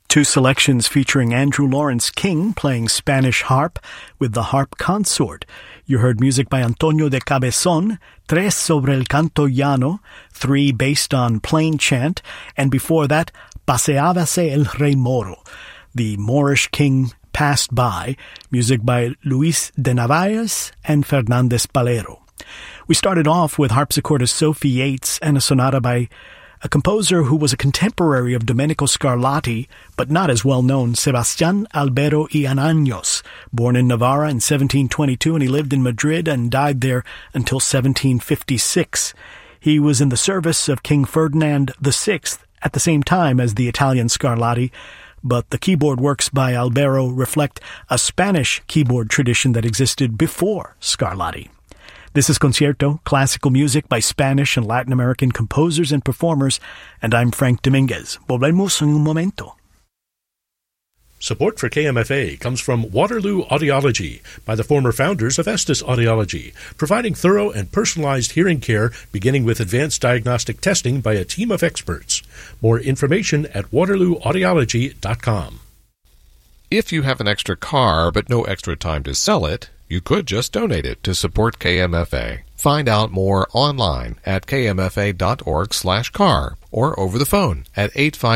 Two selections featuring Andrew Lawrence King playing Spanish harp with the harp consort. You heard music by Antonio de Cabezon, Tres sobre el canto llano, 3 based on plain chant, and before that, Paseábase el Rey Moro, the Moorish king passed by, music by Luis de Narváez and Fernández Palero. We started off with harpsichordist Sophie Yates and a sonata by a composer who was a contemporary of Domenico Scarlatti, but not as well known, Sebastián Albero y Anaños, born in Navarra in 1722, and he lived in Madrid and died there until 1756. He was in the service of King Ferdinand VI at the same time as the Italian Scarlatti, but the keyboard works by Albero reflect a Spanish keyboard tradition that existed before Scarlatti. This is Concierto, classical music by Spanish and Latin American composers and performers, and I'm Frank Dominguez. Volvemos en un momento. Support for KMFA comes from Waterloo Audiology by the former founders of Estes Audiology, providing thorough and personalized hearing care beginning with advanced diagnostic testing by a team of experts. More information at waterlooaudiology.com. If you have an extra car but no extra time to sell it, you could just donate it to support KMFA. Find out more online at kmfa.org/car or over the phone at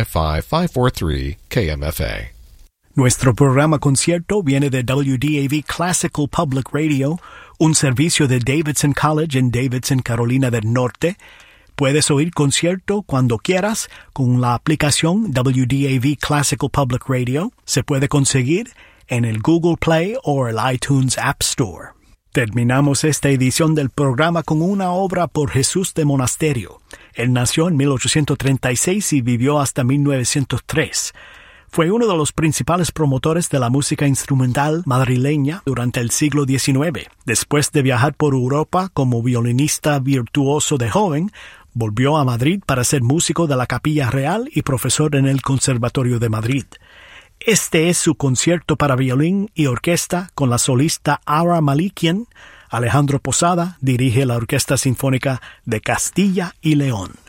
855-543-KMFA. Nuestro programa Concierto viene de WDAV Classical Public Radio, un servicio de Davidson College en Davidson, Carolina del Norte. Puedes oír Concierto cuando quieras con la aplicación WDAV Classical Public Radio. Se puede conseguir en el Google Play o el iTunes App Store. Terminamos esta edición del programa con una obra por Jesús de Monasterio. Él nació en 1836 y vivió hasta 1903. Fue uno de los principales promotores de la música instrumental madrileña durante el siglo XIX. Después de viajar por Europa como violinista virtuoso de joven, volvió a Madrid para ser músico de la Capilla Real y profesor en el Conservatorio de Madrid. Este es su concierto para violín y orquesta con la solista Ara Malikian. Alejandro Posada dirige la Orquesta Sinfónica de Castilla y León.